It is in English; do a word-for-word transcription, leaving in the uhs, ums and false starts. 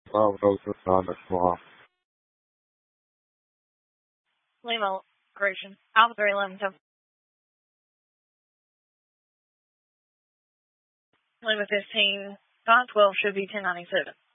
Bravo Delta nine o'clock. Lima, correction. Alpha three eleven, Lima fifteen, five twelve should be ten ninety-seven.